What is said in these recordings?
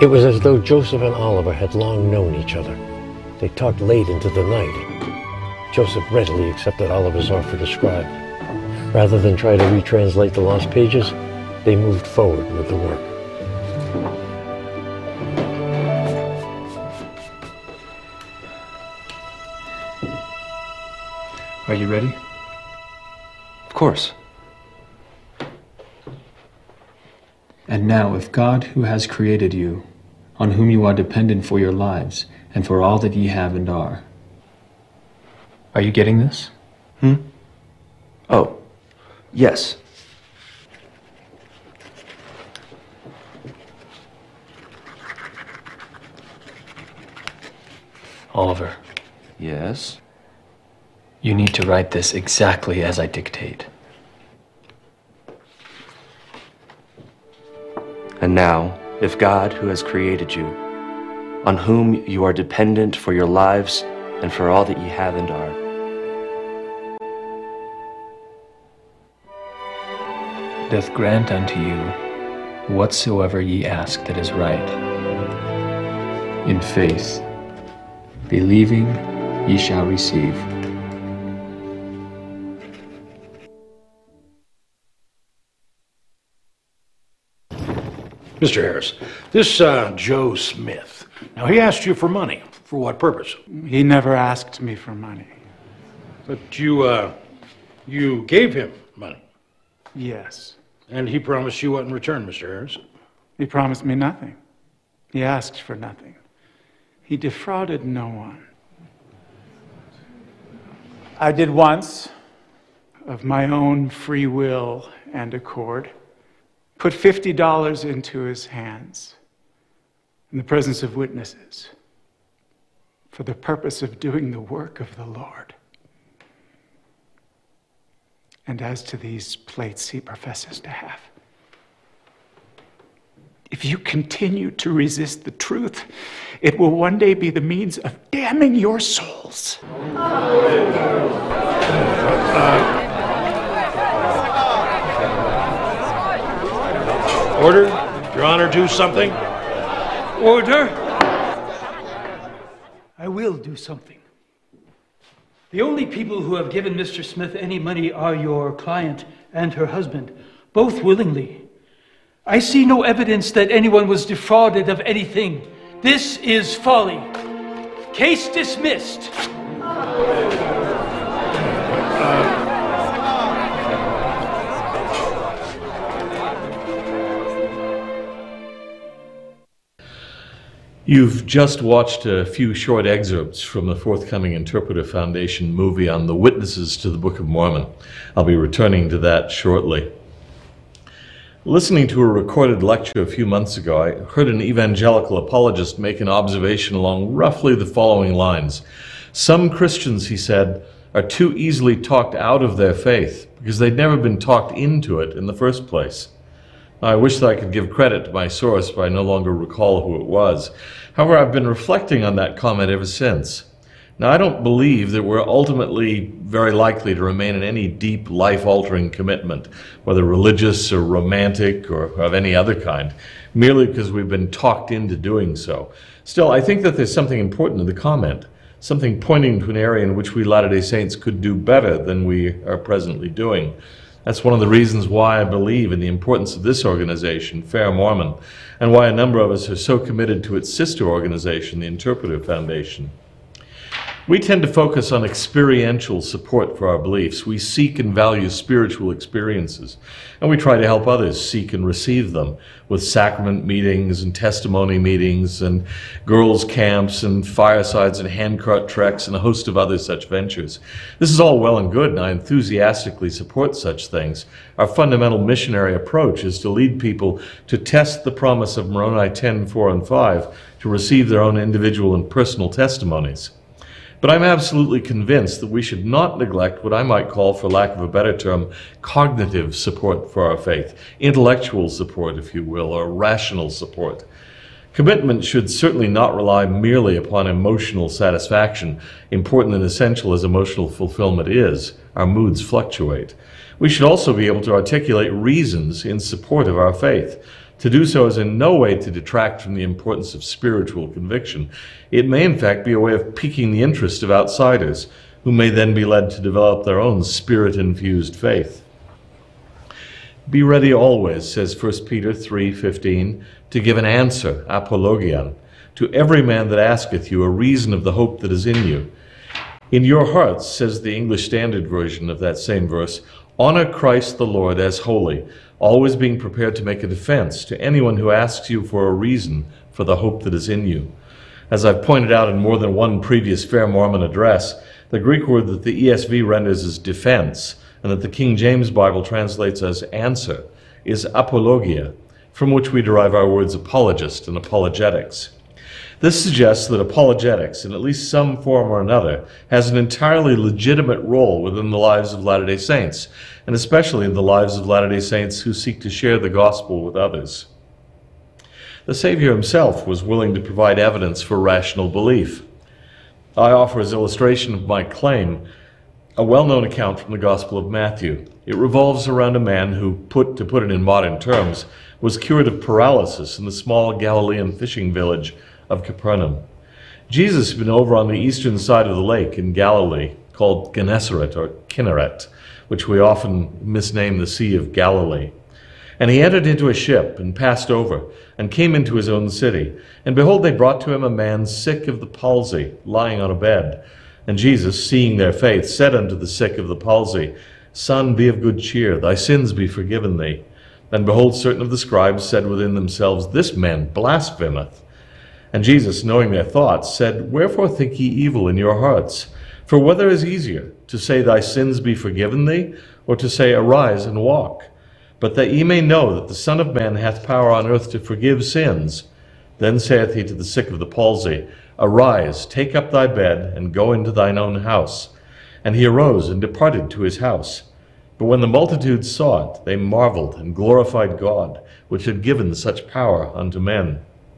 It was as though Joseph and Oliver had long known each other. They talked late into the night. Joseph readily accepted Oliver's offer to scribe. Rather than try to retranslate the lost pages, they moved forward with the work. Are you ready? Of course. And now, if God, who has created you, on whom you are dependent for your lives, and for all that ye have and are. Are you getting this? Oh, yes. Oliver. Yes? You need to write this exactly as I dictate. And now, if God, who has created you, on whom you are dependent for your lives and for all that ye have and are, doth grant unto you whatsoever ye ask that is right, in faith, believing ye shall receive. Mr. Harris, this Joe Smith, now he asked you for money. For what purpose? He never asked me for money. But you gave him money. Yes. And he promised you what in return, Mr. Harris? He promised me nothing. He asked for nothing. He defrauded no one. I did once, of my own free will and accord, put $50 into his hands in the presence of witnesses for the purpose of doing the work of the Lord. And as to these plates he professes to have, if you continue to resist the truth, it will one day be the means of damning your souls. Order? Your Honor, do something? Order? I will do something. The only people who have given Mr. Smith any money are your client and her husband, both willingly. I see no evidence that anyone was defrauded of anything. This is folly. Case dismissed. You've just watched a few short excerpts from the forthcoming Interpreter Foundation movie on the witnesses to the Book of Mormon. I'll be returning to that shortly. Listening to a recorded lecture a few months ago, I heard an evangelical apologist make an observation along roughly the following lines. Some Christians, he said, are too easily talked out of their faith because they'd never been talked into it in the first place. I wish that I could give credit to my source, but I no longer recall who it was. However, I've been reflecting on that comment ever since. Now, I don't believe that we're ultimately very likely to remain in any deep, life-altering commitment, whether religious or romantic or of any other kind, merely because we've been talked into doing so. Still, I think that there's something important in the comment, something pointing to an area in which we Latter-day Saints could do better than we are presently doing. That's one of the reasons why I believe in the importance of this organization, Fair Mormon, and why a number of us are so committed to its sister organization, the Interpreter Foundation. We tend to focus on experiential support for our beliefs. We seek and value spiritual experiences, and we try to help others seek and receive them with sacrament meetings and testimony meetings and girls' camps and firesides and handcart treks and a host of other such ventures. This is all well and good, and I enthusiastically support such things. Our fundamental missionary approach is to lead people to test the promise of Moroni 10:4 and 5 to receive their own individual and personal testimonies. But I'm absolutely convinced that we should not neglect what I might call, for lack of a better term, cognitive support for our faith, intellectual support, if you will, or rational support. Commitment should certainly not rely merely upon emotional satisfaction. Important and essential as emotional fulfillment is, our moods fluctuate. We should also be able to articulate reasons in support of our faith, To do so is in no way to detract from the importance of spiritual conviction. It may in fact be a way of piquing the interest of outsiders, who may then be led to develop their own spirit-infused faith. Be ready always, says 1 Peter 3:15, to give an answer, apologian, to every man that asketh you a reason of the hope that is in you. In your hearts, says the English Standard Version of that same verse, honor Christ the Lord as holy, always being prepared to make a defense to anyone who asks you for a reason for the hope that is in you. As I've pointed out in more than one previous Fair Mormon address, the Greek word that the ESV renders as defense, and that the King James Bible translates as answer, is apologia, from which we derive our words apologist and apologetics. This suggests that apologetics, in at least some form or another, has an entirely legitimate role within the lives of Latter-day Saints, and especially in the lives of Latter-day Saints who seek to share the gospel with others. The Savior himself was willing to provide evidence for rational belief. I offer as illustration of my claim a well-known account from the Gospel of Matthew. It revolves around a man who, to put it in modern terms, was cured of paralysis in the small Galilean fishing village of Capernaum. Jesus had been over on the eastern side of the lake in Galilee, called Gennesaret or Kinneret, which we often misname the Sea of Galilee. And he entered into a ship and passed over, and came into his own city. And behold, they brought to him a man sick of the palsy, lying on a bed. And Jesus, seeing their faith, said unto the sick of the palsy, Son, be of good cheer, thy sins be forgiven thee. And behold, certain of the scribes said within themselves, This man blasphemeth. And Jesus, knowing their thoughts, said, Wherefore think ye evil in your hearts? For whether is easier, to say, Thy sins be forgiven thee, or to say, Arise and walk? But that ye may know that the Son of Man hath power on earth to forgive sins. Then saith he to the sick of the palsy, Arise, take up thy bed, and go into thine own house. And he arose and departed to his house. But when the multitude saw it, they marveled and glorified God, which had given such power unto men.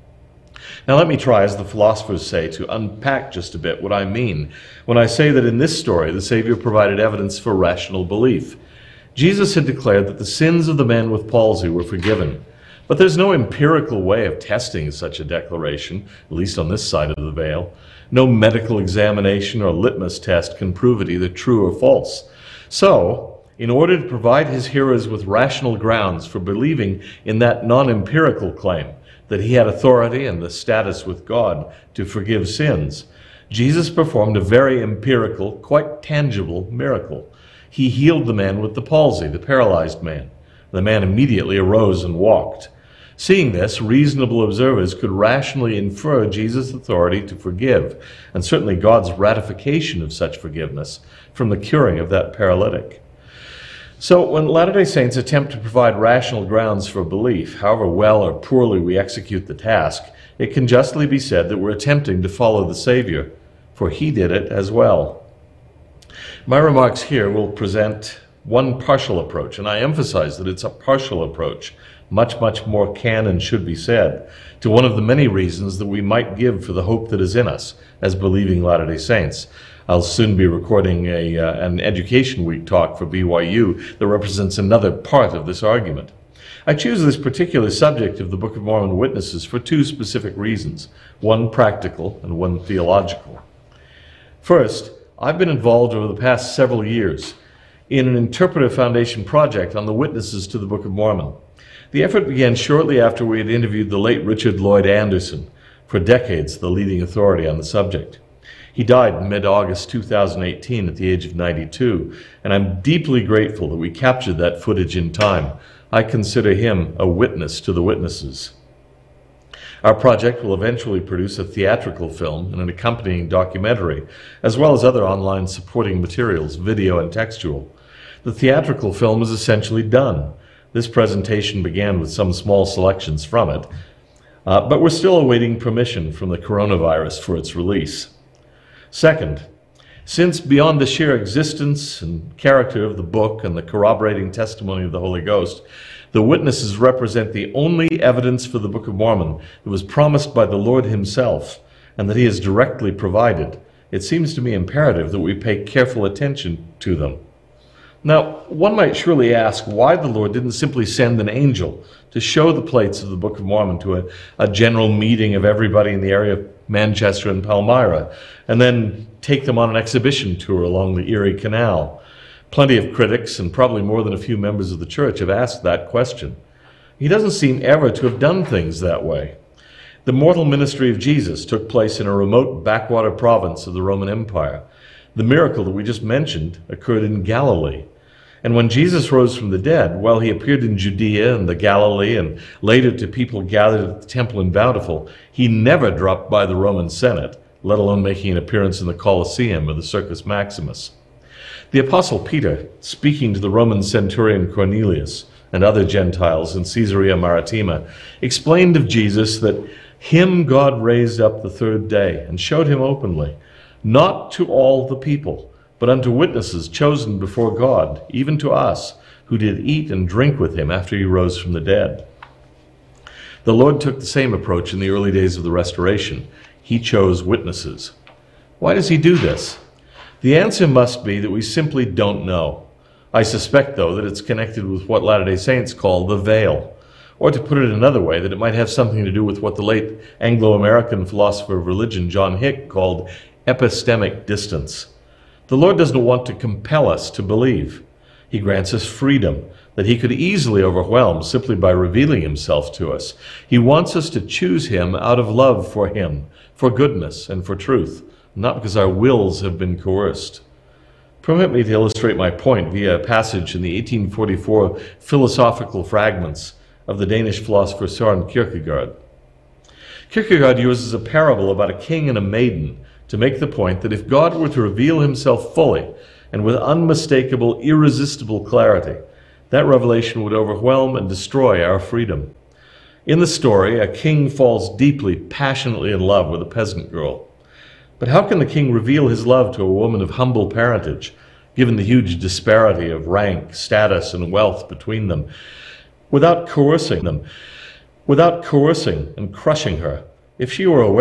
Now let me try, as the philosophers say, to unpack just a bit what I mean when I say that in this story the Savior provided evidence for rational belief. Jesus had declared that the sins of the man with palsy were forgiven. But there's no empirical way of testing such a declaration, at least on this side of the veil. No medical examination or litmus test can prove it either true or false. So, in order to provide his hearers with rational grounds for believing in that non-empirical claim, that he had authority and the status with God to forgive sins, Jesus performed a very empirical, quite tangible miracle. He healed the man with the palsy, the paralyzed man. The man immediately arose and walked. Seeing this, reasonable observers could rationally infer Jesus' authority to forgive, and certainly God's ratification of such forgiveness, from the curing of that paralytic. So when Latter-day Saints attempt to provide rational grounds for belief, however well or poorly we execute the task, it can justly be said that we're attempting to follow the Savior, for he did it as well. My remarks here will present one partial approach, and I emphasize that it's a partial approach. Much, much more can and should be said, to one of the many reasons that we might give for the hope that is in us as believing Latter-day Saints. I'll soon be recording an Education Week talk for BYU that represents another part of this argument. I choose this particular subject of the Book of Mormon Witnesses for two specific reasons, one practical and one theological. First, I've been involved over the past several years in an Interpretive Foundation project on the witnesses to the Book of Mormon. The effort began shortly after we had interviewed the late Richard Lloyd Anderson, for decades the leading authority on the subject. He died in mid-August 2018 at the age of 92, and I'm deeply grateful that we captured that footage in time. I consider him a witness to the witnesses. Our project will eventually produce a theatrical film and an accompanying documentary, as well as other online supporting materials, video and textual. The theatrical film is essentially done. This presentation began with some small selections from it, but we're still awaiting permission from the coronavirus for its release. Second, since beyond the sheer existence and character of the book and the corroborating testimony of the Holy Ghost, the witnesses represent the only evidence for the Book of Mormon that was promised by the Lord himself and that he has directly provided, it seems to me imperative that we pay careful attention to them. Now, one might surely ask why the Lord didn't simply send an angel to show the plates of the Book of Mormon to a general meeting of everybody in the area of Manchester and Palmyra, and then take them on an exhibition tour along the Erie Canal. Plenty of critics, and probably more than a few members of the church, have asked that question. He doesn't seem ever to have done things that way. The mortal ministry of Jesus took place in a remote backwater province of the Roman Empire. The miracle that we just mentioned occurred in Galilee. And when Jesus rose from the dead, while he appeared in Judea and the Galilee and later to people gathered at the temple in Bountiful, he never dropped by the Roman Senate, let alone making an appearance in the Colosseum or the Circus Maximus. The Apostle Peter, speaking to the Roman centurion Cornelius and other Gentiles in Caesarea Maritima, explained of Jesus that him God raised up the third day and showed him openly, not to all the people, but unto witnesses chosen before God, even to us, who did eat and drink with him after he rose from the dead. The Lord took the same approach in the early days of the Restoration. He chose witnesses. Why does he do this? The answer must be that we simply don't know. I suspect, though, that it's connected with what Latter-day Saints call the veil, or to put it another way, that it might have something to do with what the late Anglo-American philosopher of religion, John Hick, called epistemic distance. The Lord doesn't want to compel us to believe. He grants us freedom that he could easily overwhelm simply by revealing himself to us. He wants us to choose him out of love for him, for goodness and for truth, not because our wills have been coerced. Permit me to illustrate my point via a passage in the 1844 Philosophical Fragments of the Danish philosopher Søren Kierkegaard. Kierkegaard uses a parable about a king and a maiden to make the point that if God were to reveal himself fully and with unmistakable, irresistible clarity, that revelation would overwhelm and destroy our freedom. In the story, a king falls deeply, passionately in love with a peasant girl. But how can the king reveal his love to a woman of humble parentage, given the huge disparity of rank, status, and wealth between them, without coercing and crushing her? If she were aware